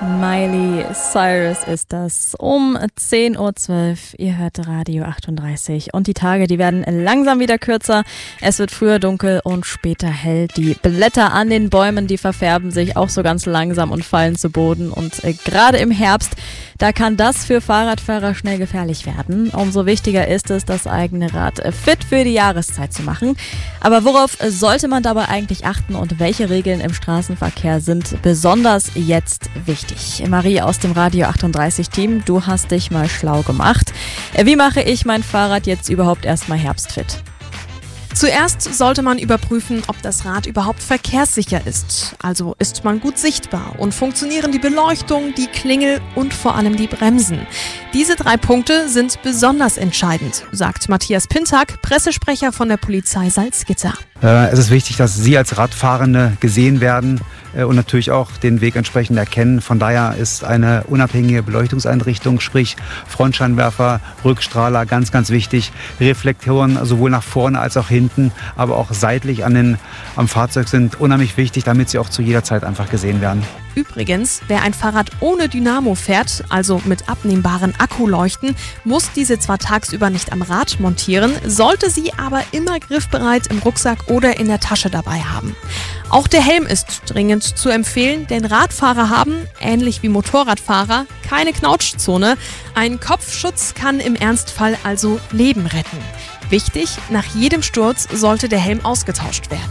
Miley Cyrus ist das. Um 10:12 Uhr. Ihr hört Radio 38. Und die Tage, die werden langsam wieder kürzer. Es wird früher dunkel und später hell. Die Blätter an den Bäumen, die verfärben sich auch so ganz langsam und fallen zu Boden. Und gerade im Herbst, da kann das für Fahrradfahrer schnell gefährlich werden. Umso wichtiger ist es, das eigene Rad fit für die Jahreszeit zu machen. Aber worauf sollte man dabei eigentlich achten und welche Regeln im Straßenverkehr sind besonders jetzt wichtig? Marie aus dem Radio 38 Team, du hast dich mal schlau gemacht. Wie mache ich mein Fahrrad jetzt überhaupt erstmal herbstfit? Zuerst sollte man überprüfen, ob das Rad überhaupt verkehrssicher ist. Also ist man gut sichtbar und funktionieren die Beleuchtung, die Klingel und vor allem die Bremsen. Diese 3 Punkte sind besonders entscheidend, sagt Matthias Pintag, Pressesprecher von der Polizei Salzgitter. Es ist wichtig, dass Sie als Radfahrende gesehen werden und natürlich auch den Weg entsprechend erkennen. Von daher ist eine unabhängige Beleuchtungseinrichtung, sprich Frontscheinwerfer, Rückstrahler, ganz, ganz wichtig. Reflektoren sowohl nach vorne als auch hinten, aber auch seitlich am Fahrzeug sind unheimlich wichtig, damit sie auch zu jeder Zeit einfach gesehen werden. Übrigens, wer ein Fahrrad ohne Dynamo fährt, also mit abnehmbaren Akkuleuchten, muss diese zwar tagsüber nicht am Rad montieren, sollte sie aber immer griffbereit im Rucksack oder in der Tasche dabei haben. Auch der Helm ist dringend zu empfehlen, denn Radfahrer haben, ähnlich wie Motorradfahrer, keine Knautschzone. Ein Kopfschutz kann im Ernstfall also Leben retten. Wichtig, nach jedem Sturz sollte der Helm ausgetauscht werden.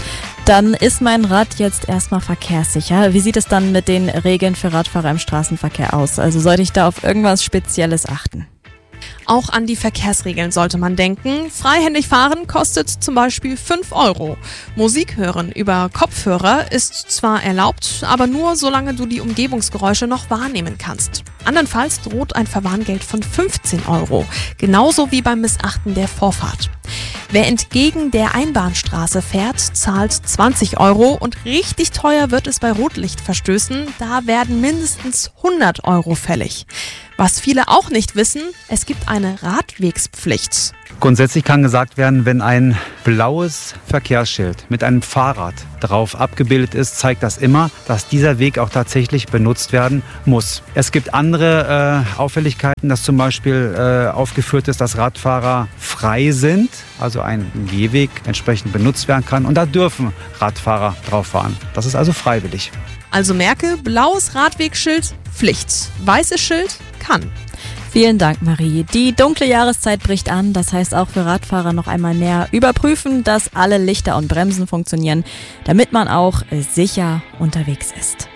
Dann ist mein Rad jetzt erstmal verkehrssicher. Wie sieht es dann mit den Regeln für Radfahrer im Straßenverkehr aus? Also sollte ich da auf irgendwas Spezielles achten? Auch an die Verkehrsregeln sollte man denken. Freihändig fahren kostet zum Beispiel 5 €. Musik hören über Kopfhörer ist zwar erlaubt, aber nur solange du die Umgebungsgeräusche noch wahrnehmen kannst. Andernfalls droht ein Verwarngeld von 15 €, genauso wie beim Missachten der Vorfahrt. Wer entgegen der Einbahnstraße fährt, zahlt 20 € und richtig teuer wird es bei Rotlichtverstößen. Da werden mindestens 100 € fällig. Was viele auch nicht wissen, es gibt eine Radwegspflicht. Grundsätzlich kann gesagt werden, wenn ein blaues Verkehrsschild mit einem Fahrrad drauf abgebildet ist, zeigt das immer, dass dieser Weg auch tatsächlich benutzt werden muss. Es gibt andere Auffälligkeiten, dass zum Beispiel aufgeführt ist, dass Radfahrer frei sind, also ein Gehweg entsprechend benutzt werden kann. Und da dürfen Radfahrer drauf fahren. Das ist also freiwillig. Also merke, blaues Radwegschild, Pflicht. Weißes Schild, kann. Vielen Dank, Marie. Die dunkle Jahreszeit bricht an. Das heißt auch für Radfahrer noch einmal mehr überprüfen, dass alle Lichter und Bremsen funktionieren, damit man auch sicher unterwegs ist.